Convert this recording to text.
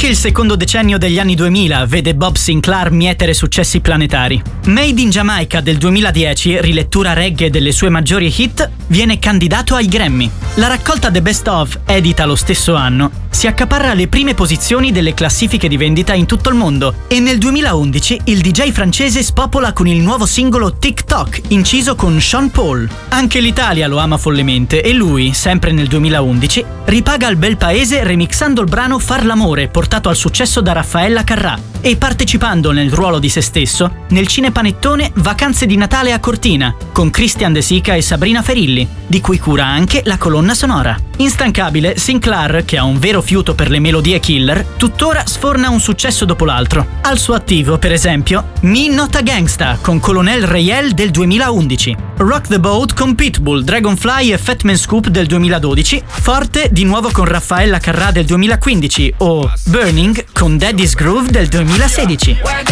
Anche il secondo decennio degli anni 2000 vede Bob Sinclair mietere successi planetari. Made in Jamaica del 2010, rilettura reggae delle sue maggiori hit, viene candidato ai Grammy. La raccolta The Best Of, edita lo stesso anno, si accaparra le prime posizioni delle classifiche di vendita in tutto il mondo e nel 2011 il DJ francese spopola con il nuovo singolo TikTok, inciso con Sean Paul. Anche l'Italia lo ama follemente e lui, sempre nel 2011, ripaga al bel paese remixando il brano Far l'amore, portato al successo da Raffaella Carrà, e partecipando nel ruolo di se stesso nel cinepanettone Vacanze di Natale a Cortina, con Christian De Sica e Sabrina Ferilli, di cui cura anche la colonna sonora. Instancabile, Sinclair, che ha un vero fiuto per le melodie killer, tuttora sforna un successo dopo l'altro. Al suo attivo, per esempio, Me Not a Gangsta con Colonel Rayel del 2011, Rock the Boat con Pitbull, Dragonfly e Fatman Scoop del 2012, Forte di nuovo con Raffaella Carrà del 2015 o Burning con Daddy's Groove del 2016.